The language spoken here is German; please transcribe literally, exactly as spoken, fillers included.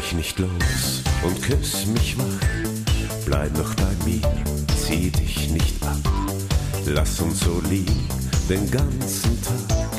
mich nicht los und küss mich wach. Bleib noch bei mir, zieh dich nicht ab. Lass uns so liegen den ganzen Tag.